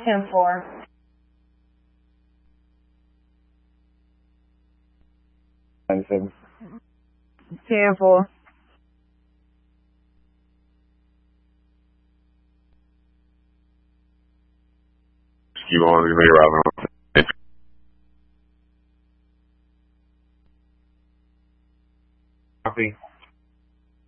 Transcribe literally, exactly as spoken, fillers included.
ten four. ninety-seven. ten four. You want to be arriving? Copy.